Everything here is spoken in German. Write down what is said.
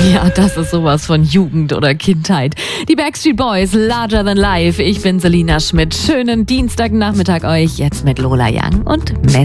Ja, das ist sowas von Jugend oder Kindheit. Die Backstreet Boys, Larger Than Life. Ich bin Selina Schmidt. Schönen Dienstagnachmittag euch. Jetzt mit Lola Young und Messi.